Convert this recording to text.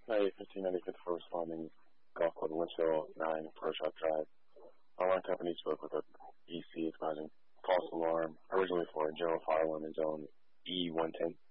Hi, 1595th for responding. Golf Club Winchell 9 Pro Shop Drive. Alarm company spoke with a EC advising false alarm, originally for a general fire alarm in zone E110.